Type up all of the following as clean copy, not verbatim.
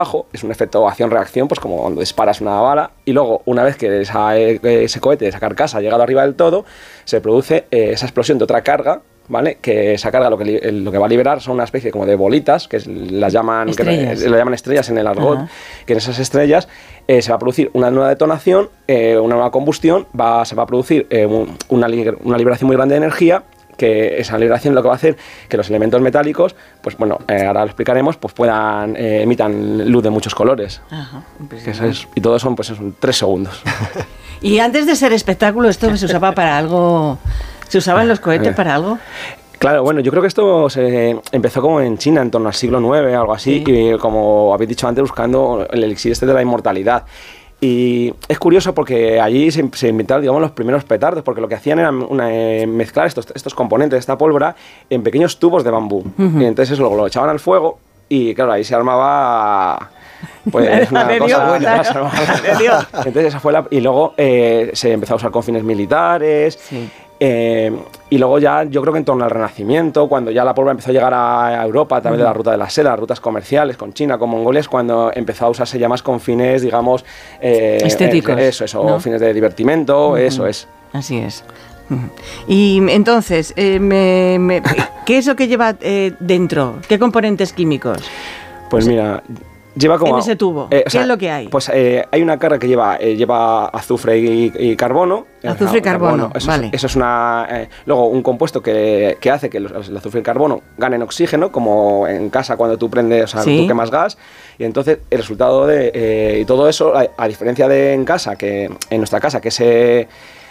abajo, es un efecto acción-reacción, pues como cuando disparas una bala, y luego, una vez que ese cohete, esa carcasa ha llegado arriba del todo, se produce esa explosión de otra carga, ¿vale? Que esa carga lo que va a liberar son una especie como de bolitas, que las llaman estrellas en el argot, que en esas estrellas se va a producir una nueva detonación, una nueva combustión, se va a producir una liberación muy grande de energía, que esa liberación lo que va a hacer que los elementos metálicos, pues bueno, ahora lo explicaremos, pues emitan luz de muchos colores. Ajá, y todo son 3 segundos. Y antes de ser espectáculo, ¿esto se usaba para algo? ¿Se usaban los cohetes para algo? Claro, bueno, yo creo que esto se empezó como en China, en torno al siglo IX, algo así, y como habéis dicho antes, buscando el elixir de la inmortalidad. Y es curioso porque allí se inventaron, digamos, los primeros petardos, porque lo que hacían era mezclar estos componentes de esta pólvora en pequeños tubos de bambú. Y entonces eso lo echaban al fuego y, claro, ahí se armaba... pues una cosa buena. Entonces esa fue y luego se empezó a usar con fines militares. Sí. Y luego ya, yo creo que en torno al Renacimiento, cuando ya la pólvora empezó a llegar a Europa a través de la ruta de la seda, las rutas comerciales con China, con Mongolia, es cuando empezó a usarse ya más con fines, digamos... estéticos. ¿no? Fines de divertimento, eso es. Así es. Y entonces, ¿qué es lo que lleva dentro? ¿Qué componentes químicos? Pues mira... Lleva como, en ese tubo, ¿qué es lo que hay? Pues hay una carga que lleva azufre y carbono. Azufre y carbono, vale. Eso es luego un compuesto que hace que el azufre y el carbono ganen oxígeno, como en casa cuando tú prendes, tú quemas gas, y entonces el resultado y todo eso, a diferencia de en nuestra casa, que ese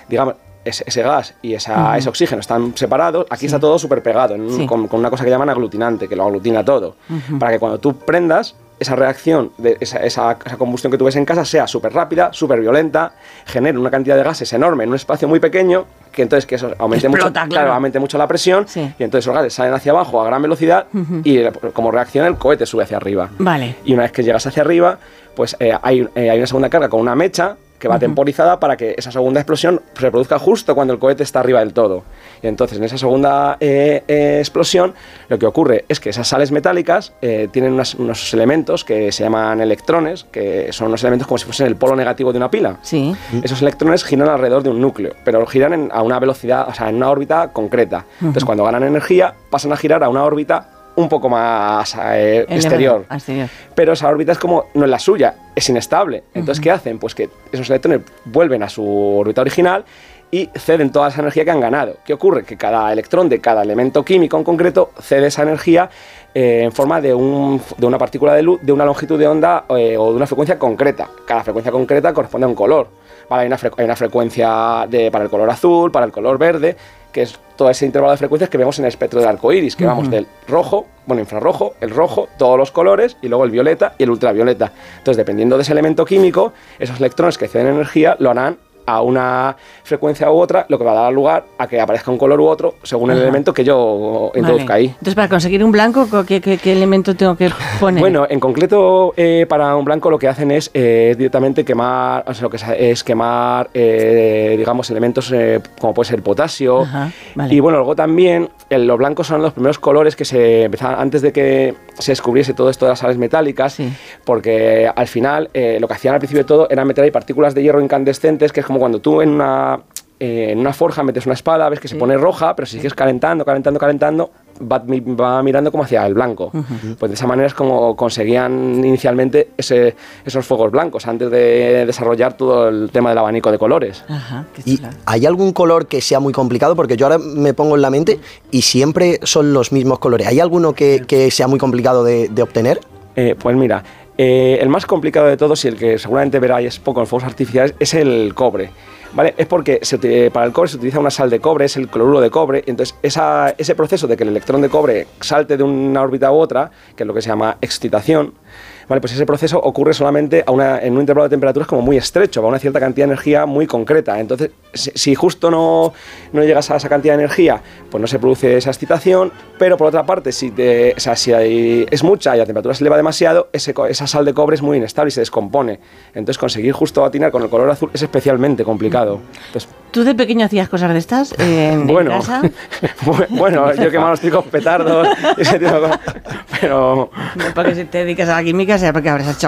gas y ese oxígeno están separados, aquí está todo súper pegado, con una cosa que llaman aglutinante, que lo aglutina todo, para que cuando tú prendas, esa reacción, esa combustión que tú ves en casa sea súper rápida, súper violenta, genere una cantidad de gases enorme en un espacio muy pequeño, que entonces que eso aumente mucho la presión, y entonces los gases salen hacia abajo a gran velocidad y como reacción el cohete sube hacia arriba. Vale. Y una vez que llegas hacia arriba, pues hay una segunda carga con una mecha que va temporizada para que esa segunda explosión se produzca justo cuando el cohete está arriba del todo. Y entonces, en esa segunda explosión, lo que ocurre es que esas sales metálicas tienen unos elementos que se llaman electrones, que son unos elementos como si fuesen el polo negativo de una pila. Sí. Esos electrones giran alrededor de un núcleo, pero giran a una velocidad, o sea, en una órbita concreta. Entonces, cuando ganan energía, pasan a girar a una órbita un poco más exterior. Pero esa órbita no es la suya, es inestable. Entonces, ¿qué hacen? Pues que esos electrones vuelven a su órbita original y ceden toda esa energía que han ganado. ¿Qué ocurre? Que cada electrón de cada elemento químico en concreto cede esa energía en forma de una partícula de luz de una longitud de onda o de una frecuencia concreta. Cada frecuencia concreta corresponde a un color. Vale, hay una frecuencia para el color azul, para el color verde, que es todo ese intervalo de frecuencias que vemos en el espectro del arco iris, que vamos del rojo, infrarrojo, el rojo, todos los colores, y luego el violeta y el ultravioleta. Entonces, dependiendo de ese elemento químico, esos electrones que ceden energía lo harán a una frecuencia u otra, lo que va a dar lugar a que aparezca un color u otro según el elemento que yo introduzca ahí. Entonces, para conseguir un blanco, ¿qué elemento tengo que poner? Bueno, en concreto, para un blanco lo que hacen es directamente quemar, o sea, lo que es quemar, digamos, elementos como puede ser potasio. Y bueno, luego también los blancos son los primeros colores que se empezaban antes de que se descubriese todo esto de las sales metálicas, porque al final lo que hacían al principio de todo era meter ahí partículas de hierro incandescentes, que es como cuando tú en una forja metes una espada, ves que se pone roja, pero si sigues calentando, va mirando como hacia el blanco. Pues de esa manera es como conseguían inicialmente esos fuegos blancos, antes de desarrollar todo el tema del abanico de colores. ¿Y hay algún color que sea muy complicado? Porque yo ahora me pongo en la mente y siempre son los mismos colores. ¿Hay alguno que sea muy complicado de obtener? Pues mira, el más complicado de todos, y el que seguramente veráis poco en fuegos artificiales, es el cobre. ¿Vale? Es porque para el cobre se utiliza una sal de cobre, es el cloruro de cobre, y entonces ese proceso de que el electrón de cobre salte de una órbita u otra, que es lo que se llama excitación, ¿vale? Pues ese proceso ocurre solamente en un intervalo de temperaturas como muy estrecho, va a una cierta cantidad de energía muy concreta. Entonces, si justo no llegas a esa cantidad de energía, pues no se produce esa excitación, pero por otra parte, si es mucha y la temperatura se eleva demasiado, esa sal de cobre es muy inestable y se descompone. Entonces, conseguir justo atinar con el color azul es especialmente complicado. Entonces, ¿tú de pequeño hacías cosas de estas en casa? Bueno, yo quemaba los típicos petardos y ese tipo de cosas, pero... No porque si te dedicas a la química, sea porque habrás hecho